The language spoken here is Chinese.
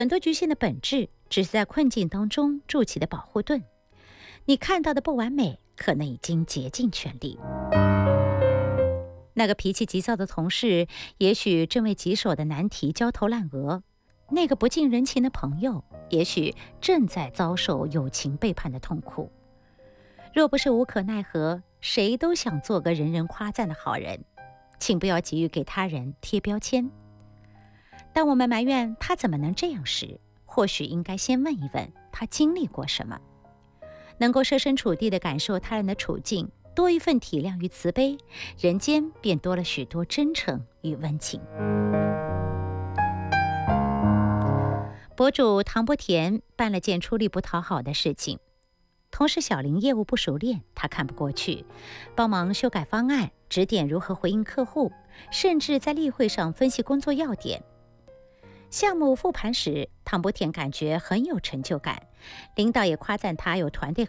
很多局限的本质只是在困境当中筑起的保护盾。你看到的不完美，可能已经竭尽全力。那个脾气急躁的同事，也许正为棘手的难题焦头烂额；那个不近人情的朋友，也许正在遭受友情背叛的痛苦。若不是无可奈何，谁都想做个人人夸赞的好人。请不要急于给他人贴标签。当我们埋怨他怎么能这样时，或许应该先问一问他经历过什么。能够设身处地地感受他人的处境，多一份体谅与慈悲，人间便多了许多真诚与温情。博主唐伯田办了件出力不讨好的事情，同事小林业务不熟练，他看不过去，帮忙修改方案，指点如何回应客户，甚至在例会上分析工作要点。项目复盘时，唐伯田感觉很有成就感，领导也夸赞他有团队